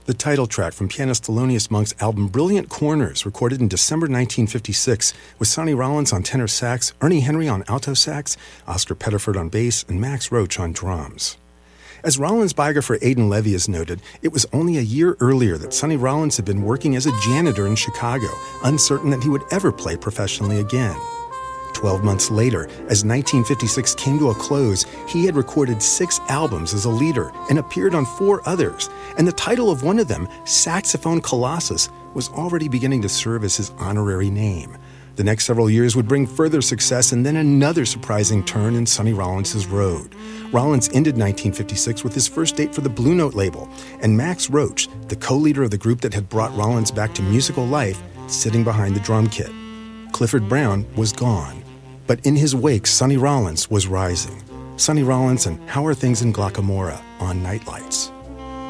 The title track from pianist Thelonious Monk's album Brilliant Corners, recorded in December 1956, with Sonny Rollins on tenor sax, Ernie Henry on alto sax, Oscar Pettiford on bass, and Max Roach on drums. As Rollins biographer Aidan Levy has noted, it was only a year earlier that Sonny Rollins had been working as a janitor in Chicago, uncertain that he would ever play professionally again. 12 months later, as 1956 came to a close, he had recorded 6 albums as a leader and appeared on 4 others, and the title of one of them, Saxophone Colossus, was already beginning to serve as his honorary name. The next several years would bring further success and then another surprising turn in Sonny Rollins' road. Rollins ended 1956 with his first date for the Blue Note label, and Max Roach, the co-leader of the group that had brought Rollins back to musical life, sitting behind the drum kit. Clifford Brown was gone. But in his wake, Sonny Rollins was rising. Sonny Rollins and How Are Things in Glockamora on Nightlights.